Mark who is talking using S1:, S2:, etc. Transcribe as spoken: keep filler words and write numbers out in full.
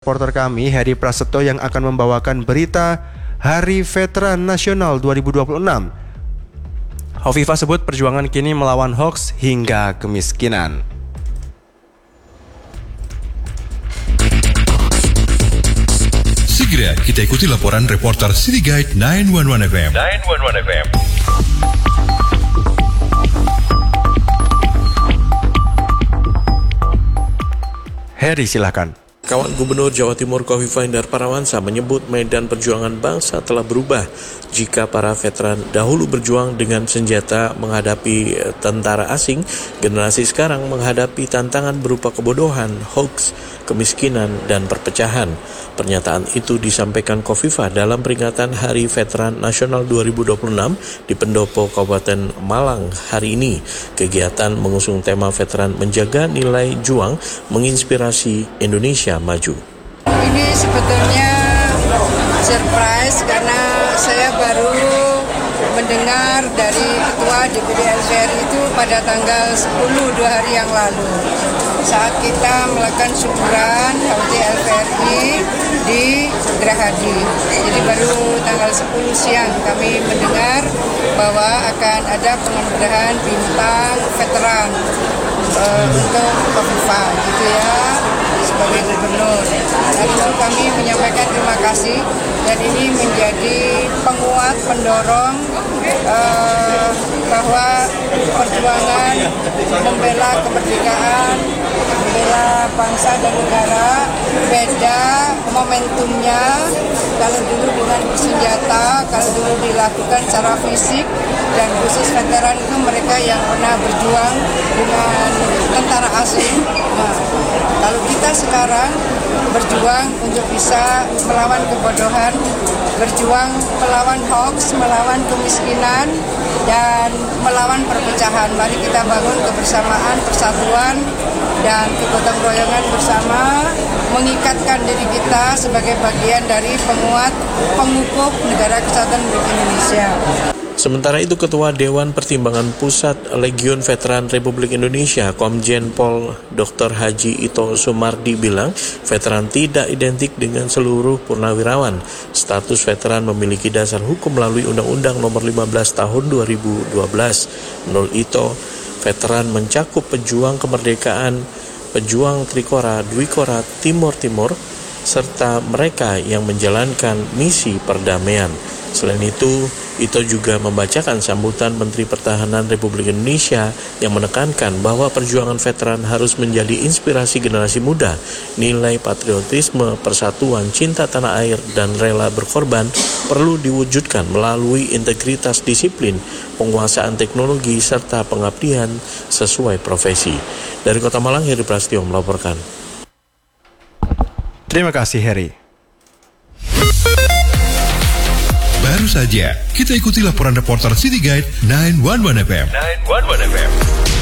S1: reporter kami Heri Prasetyo yang akan membawakan berita Hari Veteran Nasional dua ribu dua puluh enam. Hovifah sebut perjuangan kini melawan hoaks hingga kemiskinan.
S2: Segera kita ikuti laporan reporter City Guide sembilan satu satu F M.
S3: sembilan satu satu F M.
S1: Heri, silakan.
S4: Kawan Gubernur Jawa Timur Khofifah Indar Parawansa menyebut medan perjuangan bangsa telah berubah jika para veteran dahulu berjuang dengan senjata menghadapi tentara asing, generasi sekarang menghadapi tantangan berupa kebodohan, hoax, kemiskinan, dan perpecahan. Pernyataan itu disampaikan Khofifah dalam peringatan Hari Veteran Nasional dua ribu dua puluh enam di Pendopo, Kabupaten Malang hari ini. Kegiatan mengusung tema veteran menjaga nilai juang menginspirasi Indonesia maju.
S5: Ini sebetulnya surprise karena saya baru mendengar dari Ketua D P D L P R itu pada tanggal sepuluh, dua hari yang lalu, saat kita melakukan syukuran H U T L P R I di Gerahadi. Jadi baru tanggal sepuluh siang kami mendengar bahwa akan ada penganugerahan bintang veteran uh, untuk Khofifah gitu ya, sebagai gubernur. Lalu kami menyampaikan terima kasih, dan ini menjadi penguat, pendorong uh, bahwa perjuangan membela kemerdekaan, membela bangsa dan negara beda momentumnya. Kalau dulu dengan bersenjata, kalau dulu dilakukan secara fisik, dan khusus veteran itu mereka yang pernah berjuang dengan tentara asing. Nah, kalau kita sekarang berjuang untuk bisa melawan kebodohan, berjuang melawan hoax, melawan kemiskinan, dan melawan perpecahan. Mari kita bangun kebersamaan, persatuan, dan kegotong royongan bersama, mengikatkan diri kita sebagai bagian dari penguat, pengukuh negara kesatuan Republik Indonesia.
S4: Sementara itu, Ketua Dewan Pertimbangan Pusat Legiun Veteran Republik Indonesia, Komjen Pol Doktor Haji Ito Sumardi bilang, veteran tidak identik dengan seluruh purnawirawan. Status veteran memiliki dasar hukum melalui Undang-Undang Nomor lima belas Tahun dua ribu dua belas. Menurut Ito, veteran mencakup pejuang kemerdekaan, pejuang Trikora, Dwikora, Timur Timur, serta mereka yang menjalankan misi perdamaian. Selain itu, Ito juga membacakan sambutan Menteri Pertahanan Republik Indonesia yang menekankan bahwa perjuangan veteran harus menjadi inspirasi generasi muda. Nilai patriotisme, persatuan, cinta tanah air, dan rela berkorban perlu diwujudkan melalui integritas disiplin, penguasaan teknologi, serta pengabdian sesuai profesi. Dari Kota Malang, Heri Prasetyo melaporkan.
S1: Terima kasih, Heri.
S2: Baru saja kita ikuti laporan reporter City Guide sembilan satu satu F M.
S3: sembilan satu satu F M.